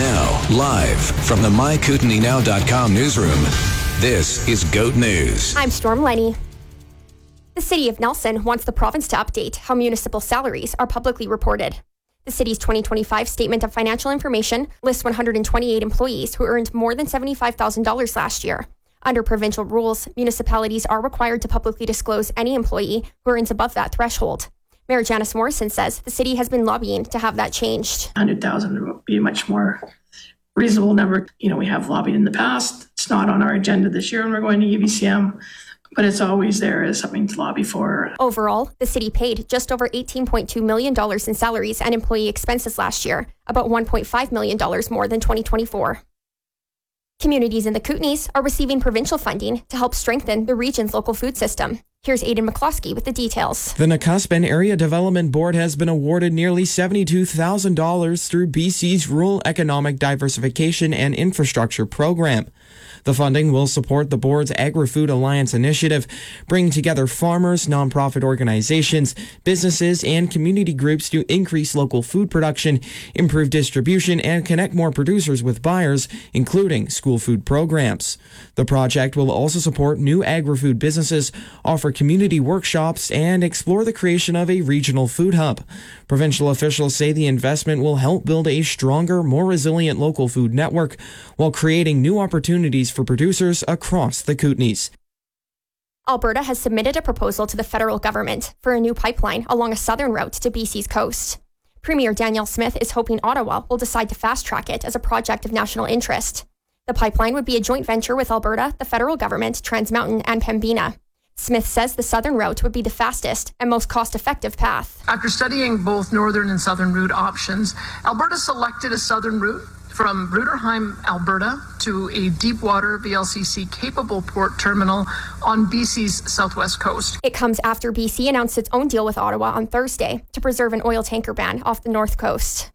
Now, live from the MyKootenainow.com newsroom, this is GOAT News. I'm Storm Lenny. The City of Nelson wants the province to update how municipal salaries are publicly reported. The city's 2025 Statement of Financial Information lists 128 employees who earned more than $75,000 last year. Under provincial rules, municipalities are required to publicly disclose any employee who earns above that threshold. Mayor Janice Morrison says the city has been lobbying to have that changed. 100,000 would be a much more reasonable number. We have lobbied in the past. It's not on our agenda this year when we're going to UBCM, but it's always there as something to lobby for. Overall, the city paid just over $18.2 million in salaries and employee expenses last year, about $1.5 million more than 2024. Communities in the Kootenays are receiving provincial funding to help strengthen the region's local food system. Here's Aidan McCloskey with the details. The Nakuspen Area Development Board has been awarded nearly $72,000 through BC's Rural Economic Diversification and Infrastructure Program. The funding will support the board's Agri-Food Alliance initiative, bringing together farmers, nonprofit organizations, businesses, and community groups to increase local food production, improve distribution, and connect more producers with buyers, including school food programs. The project will also support new agri-food businesses, offer community workshops, and explore the creation of a regional food hub. Provincial officials say the investment will help build a stronger, more resilient local food network while creating new opportunities for producers across the Kootenays. Alberta has submitted a proposal to the federal government for a new pipeline along a southern route to BC's coast. Premier Danielle Smith is hoping Ottawa will decide to fast-track it as a project of national interest. The pipeline would be a joint venture with Alberta, the federal government, Trans Mountain, and Pembina. Smith says the southern route would be the fastest and most cost-effective path. After studying both northern and southern route options, Alberta selected a southern route from Bruderheim, Alberta, to a deep-water VLCC-capable port terminal on BC's southwest coast. It comes after BC announced its own deal with Ottawa on Thursday to preserve an oil tanker ban off the north coast.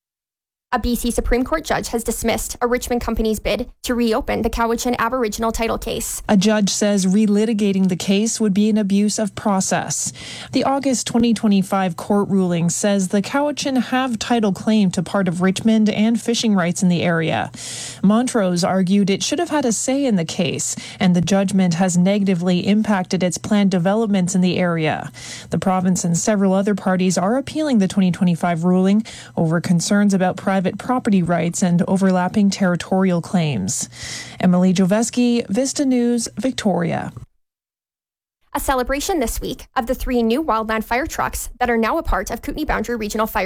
A BC Supreme Court judge has dismissed a Richmond company's bid to reopen the Cowichan Aboriginal title case. A judge says relitigating the case would be an abuse of process. The August 2025 court ruling says the Cowichan have title claim to part of Richmond and fishing rights in the area. Montrose argued it should have had a say in the case, and the judgment has negatively impacted its planned developments in the area. The province and several other parties are appealing the 2025 ruling over concerns about private property rights and overlapping territorial claims. Emily Joveski, Vista News, Victoria. A celebration this week of the 3 new Wildland fire trucks that are now a part of Kootenay Boundary Regional Fire